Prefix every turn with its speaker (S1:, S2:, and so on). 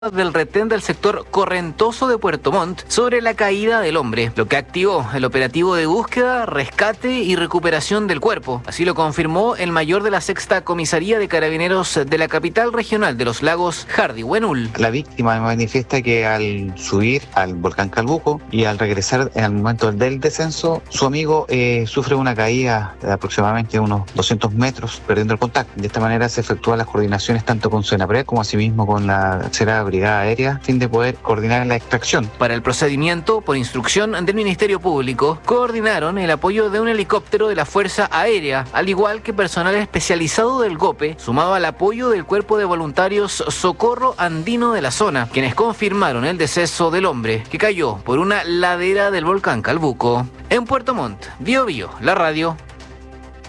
S1: del retén del sector Correntoso de Puerto Montt sobre la caída del hombre, lo que activó el operativo de búsqueda, rescate y recuperación del cuerpo. Así lo confirmó el mayor de la Sexta Comisaría de Carabineros de la capital regional de los Lagos, Hardy Huenul.
S2: La víctima manifiesta que al subir al volcán Calbuco y al regresar en el momento del descenso, su amigo sufre una caída de aproximadamente unos 200 metros, perdiendo el contacto. De esta manera se efectúan las coordinaciones tanto con Senapred como asimismo con la tercera brigada aérea, a fin de poder coordinar la extracción.
S1: Para el procedimiento, por instrucción del Ministerio Público, coordinaron el apoyo de un helicóptero de la Fuerza Aérea, al igual que personal especializado del GOPE, sumado al apoyo del Cuerpo de Voluntarios Socorro Andino de la zona, quienes confirmaron el deceso del hombre, que cayó por una ladera del volcán Calbuco. En Puerto Montt, Biobío, la radio.